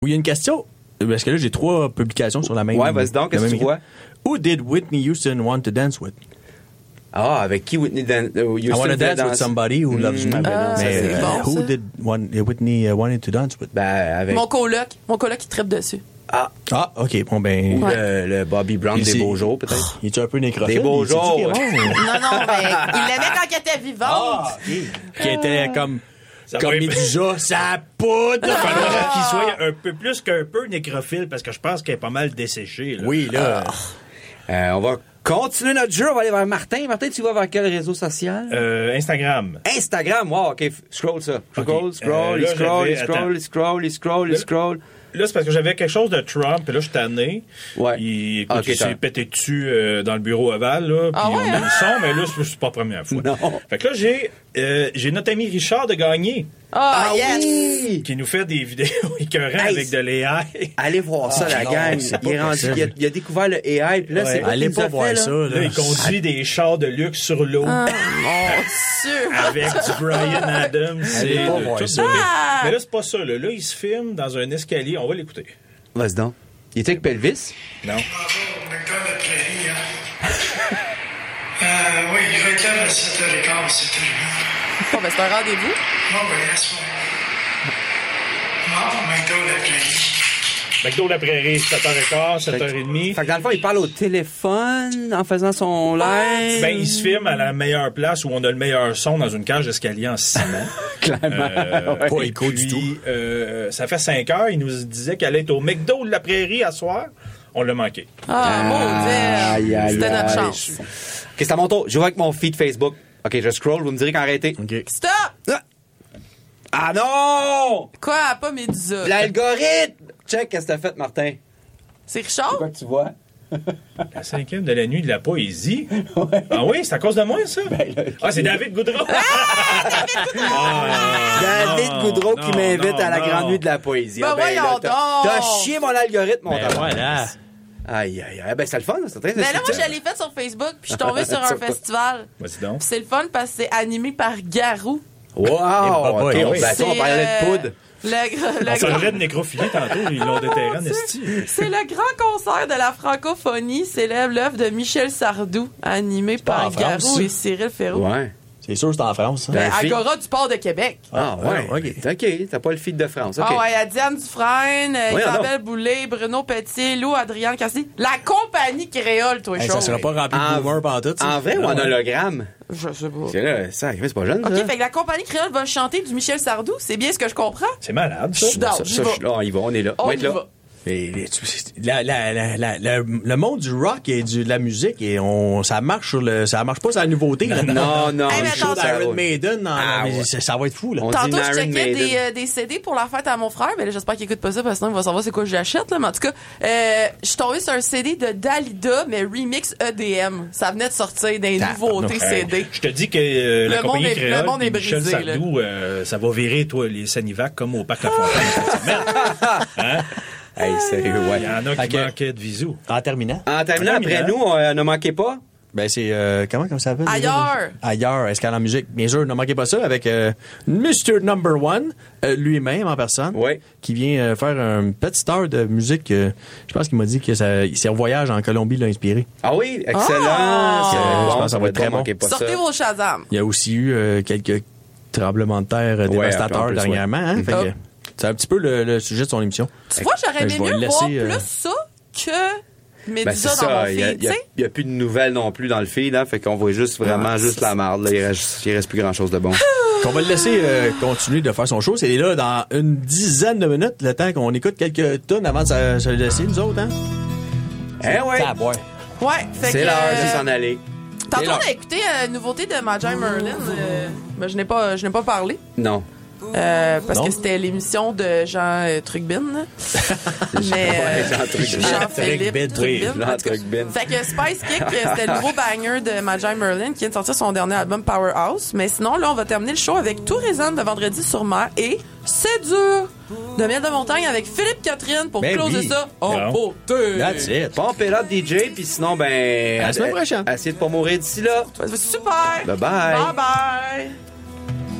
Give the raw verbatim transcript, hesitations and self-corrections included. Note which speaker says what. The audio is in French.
Speaker 1: Il y a une question, parce que là, j'ai trois publications sur la même...
Speaker 2: Ouais, vas-y donc, qu'est-ce que tu vois?
Speaker 1: Who did Whitney Houston want to dance with?
Speaker 2: Ah, avec qui Whitney Dan- uh, Houston
Speaker 1: I want to dance
Speaker 2: danse?
Speaker 1: with somebody who loves me.
Speaker 3: Ah, ça,
Speaker 1: Mais
Speaker 3: c'est
Speaker 1: euh,
Speaker 3: bon,
Speaker 1: who
Speaker 3: ça.
Speaker 1: did one, uh, Whitney uh, wanted to dance with?
Speaker 2: Ben, avec...
Speaker 3: Mon coloc. Mon coloc, il tripe dessus.
Speaker 2: Ah,
Speaker 1: Ah, OK, bon, ben...
Speaker 2: ou
Speaker 3: Ouais.
Speaker 2: le, le Bobby Brown
Speaker 1: il
Speaker 2: des
Speaker 1: s'est-
Speaker 2: beaux jours, peut-être.
Speaker 1: Il est un peu nécrophile?
Speaker 2: Des beaux
Speaker 1: Il sait-tu
Speaker 2: jours.
Speaker 1: qu'il est bon?
Speaker 3: Non, non, mais il l'aimait quand elle était vivante.
Speaker 1: Ah, OK. Qui était comme...
Speaker 4: Ça
Speaker 1: Comme
Speaker 4: va être-
Speaker 1: Médusa, ça poudre!
Speaker 4: Il faudrait qu'il soit un peu plus qu'un peu nécrophile parce que je pense qu'elle est pas mal desséchée. Là.
Speaker 1: Oui, là...
Speaker 2: Euh, on va continuer notre jeu. On va aller vers Martin. Martin, tu vas vers quel réseau social?
Speaker 4: Euh, Instagram.
Speaker 2: Instagram. Wow, OK. Scroll ça. Scroll,
Speaker 4: OK.
Speaker 2: scroll,
Speaker 4: Euh,
Speaker 2: il
Speaker 4: là,
Speaker 2: scroll, il
Speaker 4: j'avais-
Speaker 2: scroll,
Speaker 4: attends.
Speaker 2: il scroll, il scroll, il
Speaker 4: Là-
Speaker 2: scroll.
Speaker 4: Là, c'est parce que j'avais quelque chose de Trump, et là, je suis tanné.
Speaker 2: Ouais.
Speaker 4: Il, écoute,
Speaker 2: Ah, ok,
Speaker 4: il s'est
Speaker 2: t'as-
Speaker 4: pété dessus euh, dans le bureau ovale, là, puis
Speaker 3: Ah
Speaker 4: on
Speaker 3: ouais,
Speaker 4: a
Speaker 3: hein?
Speaker 4: le son, mais là, c'est c'est pas la première fois.
Speaker 2: Non.
Speaker 4: Fait que là, j'ai euh, j'ai notre ami Richard de Gagné,
Speaker 3: Ah, yes!
Speaker 2: oui!
Speaker 4: qui nous fait des vidéos écœurantes
Speaker 2: Hey,
Speaker 4: avec de l'A I.
Speaker 2: Allez voir ça, la
Speaker 1: non,
Speaker 2: gang.
Speaker 1: c'est
Speaker 2: Il, est
Speaker 1: pas
Speaker 2: rendu,
Speaker 1: possible.
Speaker 2: il, a, il a découvert le A I, puis là,
Speaker 4: Ouais.
Speaker 2: c'est quoi
Speaker 1: Allez
Speaker 2: qu'il nous
Speaker 1: pas
Speaker 2: a
Speaker 1: voir
Speaker 2: fait, là?
Speaker 1: ça,
Speaker 4: Là,
Speaker 1: là.
Speaker 4: il conduit des chars de luxe sur l'eau
Speaker 3: Ah, mon Dieu!
Speaker 4: avec du Brian Adams.
Speaker 1: Allez
Speaker 4: et
Speaker 1: pas
Speaker 4: de
Speaker 1: voir
Speaker 4: tout
Speaker 1: ça.
Speaker 4: Mais-
Speaker 3: Ah!
Speaker 4: Mais là, c'est pas ça. Là. là, il se filme dans un escalier. On va l'écouter.
Speaker 2: Vas-y donc. Il était avec Pelvis?
Speaker 4: Non?
Speaker 5: Bonjour, McDonald de Prairie. Hein. euh, oui, il va être là à sept heures quinze, c'est tout.
Speaker 3: Bon, ben, c'est un rendez-vous.
Speaker 5: Bon, ben, laisse-moi. Non, McDo de Prairie.
Speaker 4: McDo la Prairie, sept heures quinze, sept heures trente.
Speaker 2: Fait que dans le fond, il parle au téléphone en faisant son live.
Speaker 4: Ben, il se filme à la meilleure place où on a le meilleur son dans une cage d'escalier en ciment.
Speaker 2: Clairement.
Speaker 4: Euh,
Speaker 2: Ouais.
Speaker 1: Pas
Speaker 4: et
Speaker 1: écho du
Speaker 4: puis,
Speaker 1: tout.
Speaker 4: euh, ça fait cinq heures. Il nous disait qu'elle allait être au McDo de la Prairie à soir. On l'a manqué.
Speaker 3: Ah,
Speaker 2: Aïe,
Speaker 3: maudit.
Speaker 2: aïe,
Speaker 3: C'était notre
Speaker 2: aïe.
Speaker 3: chance.
Speaker 2: OK, c'est à mon tour. Je vais avec mon feed Facebook. OK, je scroll. Vous me direz quand arrêter.
Speaker 1: OK.
Speaker 3: Stop!
Speaker 2: Ah, ah non!
Speaker 3: Quoi, pas Médusa?
Speaker 2: L'algorithme! Check, qu'est-ce que t'as fait, Martin?
Speaker 3: C'est Richard?
Speaker 2: Quoi que tu vois?
Speaker 4: La cinquième de la nuit de la poésie. Ah oui, c'est à cause de moi, ça? Ah, c'est David Goudreau. Ah,
Speaker 2: David
Speaker 4: non,
Speaker 2: Goudreau
Speaker 4: non,
Speaker 2: qui m'invite
Speaker 4: non,
Speaker 2: à la
Speaker 4: non.
Speaker 2: grande nuit de la poésie.
Speaker 3: Ben
Speaker 2: Ah,
Speaker 3: voyons
Speaker 2: là, t'as-
Speaker 3: donc.
Speaker 2: T'as chié mon algorithme, mon
Speaker 1: Ben
Speaker 2: tabarnak.
Speaker 1: voilà.
Speaker 2: Aïe, aïe, aïe. Ben, c'est le fun, c'est très
Speaker 3: Ben là, moi,
Speaker 2: instructif.
Speaker 3: je l'ai fait sur Facebook, puis je suis tombée sur un
Speaker 2: Sur quoi?
Speaker 3: festival.
Speaker 4: Vas-y donc.
Speaker 3: Puis c'est le fun parce que c'est animé par Garou.
Speaker 2: Wow!
Speaker 1: Eh, bah,
Speaker 2: OK,
Speaker 1: bah,
Speaker 2: on,
Speaker 1: oui.
Speaker 2: ben, ça, on
Speaker 3: C'est,
Speaker 2: parlait de
Speaker 3: euh,
Speaker 2: poudre.
Speaker 3: Le, gr- le
Speaker 4: On
Speaker 3: grand-
Speaker 4: parlait de nécrophilie tantôt. Ils l'ont déterré en esti.
Speaker 3: C'est le grand concert de la francophonie, célèbre l'œuvre de Michel Sardou, animé
Speaker 1: pas
Speaker 3: par
Speaker 1: en France,
Speaker 3: Garou
Speaker 1: ça?
Speaker 3: et Cyril Ferraud.
Speaker 2: Ouais.
Speaker 1: C'est sûr que c'est en France. ça.
Speaker 2: Ben,
Speaker 3: Ben,
Speaker 2: fille.
Speaker 3: Agora du port de Québec.
Speaker 2: Ah, ouais.
Speaker 1: Ah,
Speaker 2: OK. OK, t'as pas le feed de France. OK.
Speaker 3: Ah ouais, il y a Diane Dufresne, euh,
Speaker 2: Voyons
Speaker 3: Isabelle Boulay, Bruno Petit, Lou, Adrienne Cassidy. La compagnie créole, toi,
Speaker 1: Hey,
Speaker 3: chaud.
Speaker 1: ça sera pas rempli
Speaker 2: En-
Speaker 1: de boomer pendant tout. ça.
Speaker 2: En vrai ou en
Speaker 1: Ah, ouais.
Speaker 2: hologramme?
Speaker 3: Je sais pas.
Speaker 2: C'est là, ça, c'est pas jeune,
Speaker 3: OK,
Speaker 2: ça.
Speaker 3: fait que la compagnie créole va chanter du Michel Sardou. C'est bien ce que je comprends?
Speaker 4: C'est malade, ça.
Speaker 3: Je suis down,
Speaker 2: Ça,
Speaker 3: j'y
Speaker 2: ça,
Speaker 3: vais.
Speaker 2: je suis là, on y va, on est là.
Speaker 3: On
Speaker 2: va
Speaker 3: y
Speaker 2: être là.
Speaker 3: va.
Speaker 1: Et les- tu- la, la, la, la, la- le monde du rock et du, de la musique, et on, ça marche sur le, ça marche pas sur la nouveauté. là.
Speaker 2: Non, non.
Speaker 3: Hey, mais
Speaker 2: le show
Speaker 3: attends,
Speaker 2: ça
Speaker 1: Iron
Speaker 2: roule.
Speaker 1: Maiden, non,
Speaker 2: Ah,
Speaker 1: mais
Speaker 2: ouais.
Speaker 1: ça, ça va être fou, là.
Speaker 2: On dit
Speaker 3: Tantôt, je
Speaker 2: Iron
Speaker 3: checkais
Speaker 2: Maiden.
Speaker 3: des, euh, des C D pour la fête à mon frère. Mais là, j'espère qu'il écoute pas ça parce que sinon, il va savoir c'est quoi que j'achète. Là. Mais en tout cas, euh, je suis tombée sur un C D de Dalida, mais remix E D M. Ça venait de sortir des
Speaker 1: Ah,
Speaker 3: nouveautés
Speaker 1: non.
Speaker 3: C D.
Speaker 4: Je te dis que euh, la
Speaker 3: Le
Speaker 4: compagnie
Speaker 3: monde est-
Speaker 4: créole
Speaker 3: le monde
Speaker 4: et
Speaker 3: est
Speaker 4: Michel
Speaker 3: brisé, là.
Speaker 4: Sardou, euh, ça va virer, toi, les Sanivac comme au Parc La Fontaine. cette semaine. Hein?
Speaker 2: Hey, sérieux,
Speaker 4: Il
Speaker 2: ouais.
Speaker 4: y en a
Speaker 1: Fait
Speaker 4: qui
Speaker 1: que-
Speaker 4: manquaient de visous.
Speaker 1: En terminant,
Speaker 2: En terminant, après
Speaker 4: Terminant.
Speaker 2: nous, on euh, ne manquez pas.
Speaker 1: ben c'est, euh, comment, comment ça s'appelle? déjà?
Speaker 3: Ailleurs.
Speaker 1: Ailleurs, Escale en musique. Bien sûr, ne manquez pas ça avec euh, mister Number One, euh, lui-même en personne,
Speaker 2: Ouais.
Speaker 1: qui vient euh, faire une petite heure de musique. euh, je pense qu'il m'a dit que ça, c'est un voyage en Colombie l'a inspiré.
Speaker 2: Ah oui, excellent.
Speaker 3: Ah!
Speaker 2: C'est
Speaker 1: Je
Speaker 2: bon,
Speaker 1: pense que ça va être très bon.
Speaker 2: manquez pas ça.
Speaker 3: Sortez vos Shazam.
Speaker 1: Il y a aussi eu euh, quelques tremblements de terre euh,
Speaker 2: Ouais,
Speaker 1: dévastateurs
Speaker 2: en plus,
Speaker 1: dernièrement. Hein,
Speaker 2: ouais.
Speaker 1: fait que,
Speaker 3: Ah.
Speaker 1: c'est un petit peu le, le sujet de son émission.
Speaker 3: Tu vois, j'aurais
Speaker 1: Ben,
Speaker 3: aimé
Speaker 1: je vais
Speaker 3: mieux
Speaker 1: laisser,
Speaker 3: voir
Speaker 1: euh,
Speaker 3: plus ça que
Speaker 2: Ben,
Speaker 3: Médusa
Speaker 2: c'est
Speaker 3: dans mon
Speaker 2: ça. Il y a,
Speaker 3: feed,
Speaker 2: il y a-
Speaker 3: tu sais.
Speaker 2: il y a plus de nouvelles non plus dans le feed, là. Fait qu'on voit juste vraiment
Speaker 3: Ah,
Speaker 2: juste
Speaker 3: c'est
Speaker 2: la marde, là. Il reste, il reste plus grand chose de bon.
Speaker 1: On va le laisser euh, continuer de faire son show. C'est là dans une dizaine de minutes, le temps qu'on écoute quelques tonnes avant de se se le laisser, nous autres. Hein?
Speaker 2: Eh ouais.
Speaker 1: Ah, ouais.
Speaker 3: Ouais, fait
Speaker 2: C'est
Speaker 3: que,
Speaker 2: l'heure
Speaker 3: euh,
Speaker 2: de s'en aller.
Speaker 3: Tantôt,
Speaker 1: C'est
Speaker 3: on
Speaker 1: l'heure.
Speaker 3: a écouté euh, une nouveauté de Magi Merlin. Euh, ben, je n'ai pas, je n'ai pas parlé.
Speaker 2: Non.
Speaker 3: Euh, parce
Speaker 1: Non.
Speaker 3: que c'était l'émission de Jean euh, Trugbin. là. Mais euh,
Speaker 2: Jean Trugbin.
Speaker 3: Jean-Philippe
Speaker 1: Trugbin,
Speaker 3: Trugbin.
Speaker 2: oui, Jean
Speaker 3: en tout cas.
Speaker 2: Trugbin.
Speaker 3: Fait que Spice Kick, euh, c'était le nouveau banger de Magi Merlin qui vient de sortir son dernier album Powerhouse. Mais sinon, là, on va terminer le show avec Tout résonne de Vendredi sur mer et C'est dur de Miel de Montagne avec Philippe Catherine pour
Speaker 1: Ben
Speaker 3: closer
Speaker 1: oui.
Speaker 3: ça en
Speaker 4: Non.
Speaker 3: beauté.
Speaker 1: That's it.
Speaker 2: Pompe là D J, puis sinon, ben.
Speaker 1: À la semaine prochaine.
Speaker 2: Essayez de pas mourir d'ici là.
Speaker 3: Super.
Speaker 2: Bye bye.
Speaker 3: Bye bye.